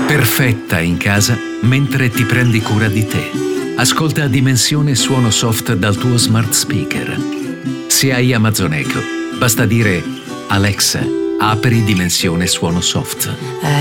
perfetta in casa mentre ti prendi cura di te. Ascolta Dimensione Suono Soft dal tuo smart speaker. Se hai Amazon Echo, basta dire: Alexa, apri Dimensione Suono Soft.